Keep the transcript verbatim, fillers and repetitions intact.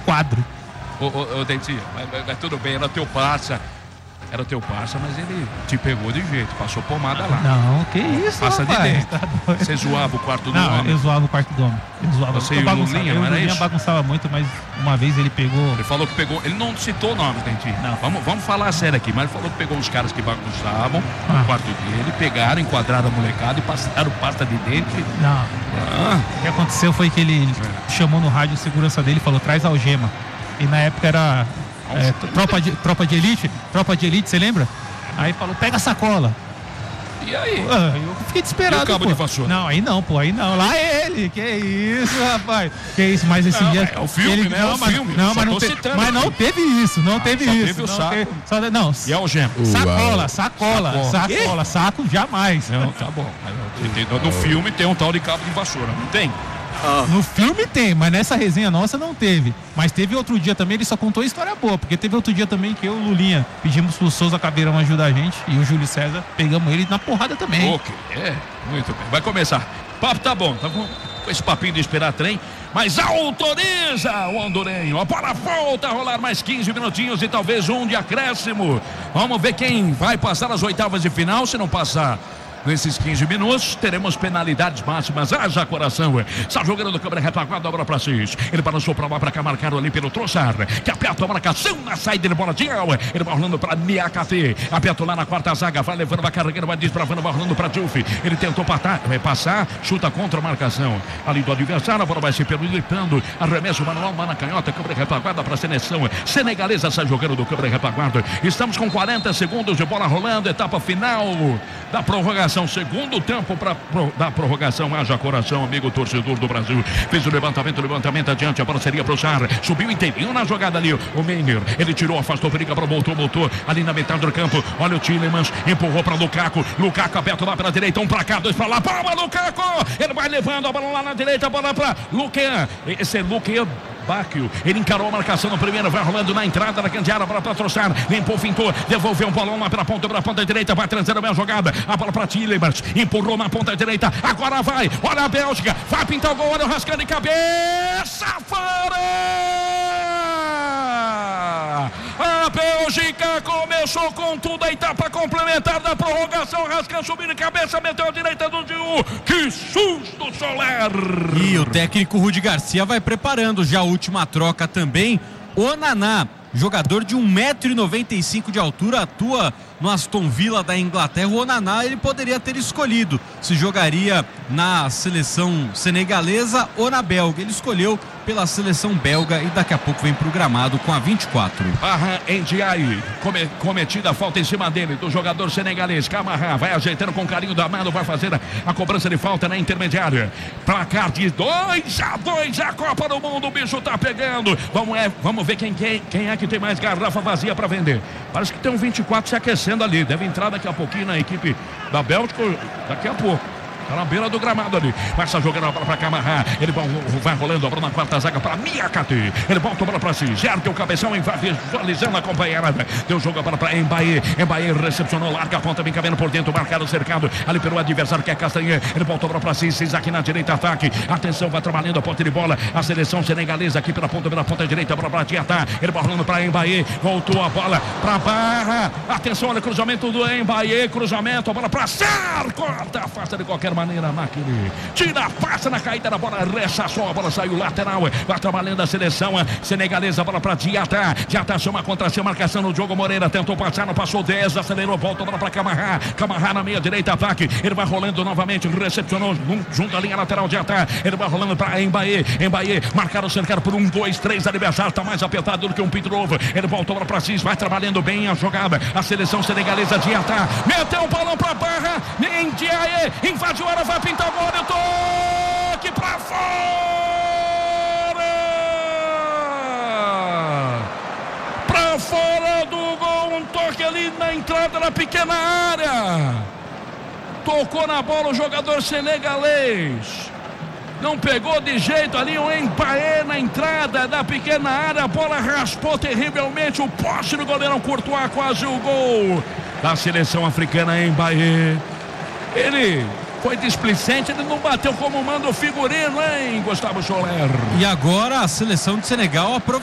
quadro. Ô, ô, ô Dentinho, mas, mas, mas tudo bem, era teu parça. Era teu parça, mas ele te pegou de jeito, passou pomada lá. Não, que isso, Passa rapaz, de dentro. tá Você zoava o quarto do Não, homem. eu zoava o quarto do homem. Eu zoava. Você eu e o bagunçava. Lulinha, eu, não era o Lulinha isso? bagunçava muito, mas uma vez ele pegou... Ele falou que pegou, ele não citou nomes, Dentinho. Não. Vamos, vamos falar sério aqui, mas ele falou que pegou uns caras que bagunçavam Ah. no quarto dele, pegaram, enquadraram a molecada e passaram pasta de dente. Não. Ah, O que aconteceu foi que ele chamou no rádio o segurança dele e falou, traz algema. E na época era é, tropa, de, tropa de elite, tropa de elite, você lembra? Aí falou, pega a sacola. e aí? Ah, eu fiquei desesperado. E o cabo pô. de vassoura? Não, aí não, pô, aí não. Lá ele, que isso, rapaz. Que isso, mas esse Não, dia. é o filme, ele, né? Não, É o mas, filme. Não, Só mas, não tô te, citando mas não aqui. teve isso, não Ah, teve só isso. teve o não saco. teve- só, não, E a algema? sacola, sacola, Sacola. sacola, saco jamais. Não, tá bom. Mas, no filme tem um tal de cabo de vassoura, não tem? No filme tem, mas nessa resenha nossa não teve. Mas teve outro dia também, ele só contou história boa, porque teve outro dia também que eu e o Lulinha pedimos pro Souza Caveirão ajudar a gente e o Júlio César pegamos ele na porrada também. Ok, é, muito bem. Vai começar. Papo tá bom, tá bom? Com esse papinho de esperar trem, mas autoriza o hondurenho. A bola volta a rolar mais quinze minutinhos e talvez um de acréscimo. Vamos ver quem vai passar as oitavas de final. Se não passar nesses quinze minutos, teremos penalidades máximas. Haja coração. Está jogando do câmera retaguarda, a bola para Cis. Ele balançou para lá, para cá, marcado ali pelo Troçar, que aperta a marcação na saída de bola. Tchau. Ele vai rolando para Niakate. Aperta lá na quarta zaga, vai levando, vai carregando, vai desbravando, vai rolando para Diouf. Ele tentou patar, vai passar, chuta contra a marcação ali do adversário. A bola vai se perguntando. Arremesso manual, mano, canhota, câmera retaguarda para a seleção senegalesa. Está jogando do câmera retaguarda. Estamos com quarenta segundos de bola rolando, etapa final da prorrogação. Segundo tempo para pro, da prorrogação. Haja coração, amigo torcedor do Brasil. Fez o levantamento, levantamento adiante. A bola seria pro Sar. Subiu inteirinho na jogada ali. O Meiner, ele tirou, afastou, periga para voltou, voltou ali na metade do campo. Olha o Tillemans, empurrou para Lukaku. Lukaku aberto lá pela direita, um para cá, dois para lá. Palma, Lukaku! Ele vai levando a bola lá na direita, a bola para Luquean. Esse é Luquean Báquio, ele encarou a marcação no primeiro, vai rolando na entrada da grande área, bola para Troçar, limpou, fintou, devolveu um bolão lá pela ponta, pela ponta direita, vai trazendo a minha jogada, a bola para Tillemans, empurrou na ponta direita, agora vai, olha a Bélgica, vai pintar o gol, olha o rascando de cabeça, fora! A Bélgica começou com tudo, a etapa complementar da prorrogação, rascando, subindo de cabeça, meteu a direita do Diu, que susto, Soler! E o técnico Rudi Garcia vai preparando já a última troca também. Onaná, jogador de um metro e noventa e cinco de altura, atua no Aston Villa da Inglaterra. O Onaná, ele poderia ter escolhido se jogaria na seleção senegalesa ou na belga. Ele escolheu pela seleção belga e daqui a pouco vem pro gramado com a vinte e quatro. Barra Ndiaye, come, cometida a falta em cima dele, do jogador senegalês. Camarra vai ajeitando com carinho da mano, vai fazer a, a cobrança de falta na intermediária. Placar de dois a dois, a Copa do Mundo, o bicho tá pegando. Vamos, é, vamos ver quem, quem, quem é que tem mais garrafa vazia para vender. Parece que tem um vinte e quatro se aquecendo ali, deve entrar daqui a pouquinho na equipe da Bélgica, daqui a pouco. Tá na beira do gramado ali. Vai estar jogando a bola para Camarra. Ele vai, vai rolando a bola na quarta zaga para Niakate. Ele volta a bola para si. Gerte o cabeção, visualizando a companheira. Deu jogo a bola para Mbaye. Mbaye recepcionou, larga a ponta, vem caminhando por dentro, marcado, cercado ali pelo adversário que é Castanhe. Ele volta a bola para si. Cis aqui na direita, ataque. Atenção, vai trabalhando a ponta de bola. A seleção senegalesa aqui pela ponta, pela ponta direita, para para Diatá. Ele vai rolando para Mbaye. Voltou a bola para Barra. Atenção, olha o cruzamento do Mbaye. Cruzamento, a bola para Sar. Corta, afasta de qualquer maneira, Maquini. Tira, passa na caída da bola, rechaçou, a bola saiu lateral. Vai trabalhando a seleção senegalesa, a bola para Diatá. Diatá chama contra si, marcação no Diogo Moreira. Tentou passar, não passou dez, acelerou, volta a bola para Camarra. Camarra na meia direita, ataque. Ele vai rolando novamente, recepcionou junto à linha lateral. Diatá. Ele vai rolando para Mbaye. Mbaye, marcaram, cercaram por um, dois, três. Adversário está mais apertado do que um pito novo. Ele voltou para si, vai trabalhando bem a jogada. A seleção senegalesa, Diatá. Meteu o balão para Barra. Ndiaye invadiu a área, vai pintar o gol, o toque pra fora! Pra fora do gol, um toque ali na entrada da pequena área. Tocou na bola o jogador senegalês. Não pegou de jeito ali o Mbaye na entrada da pequena área. A bola raspou terrivelmente o poste do goleirão Courtois, quase o gol da seleção africana. Mbaye, ele foi displicente, ele não bateu como manda o figurino, hein, Gustavo Soler? E agora a seleção de Senegal aproveitou